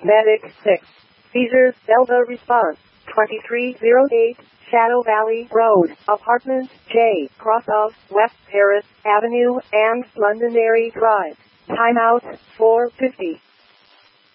Medic 6. Caesars Delta response. 2308 Shadow Valley Road, Apartment J, cross of West Paris Avenue and Londonderry Drive. Timeout 4:50.